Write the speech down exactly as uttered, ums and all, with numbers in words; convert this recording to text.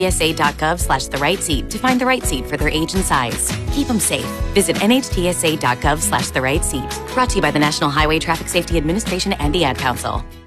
nhtsa.gov slash the right seat to find the right seat for their age and size. Keep them safe. Visit nhtsa.gov slash the right seat. Brought to you by the National Highway Traffic Safety Administration and the Ad Council.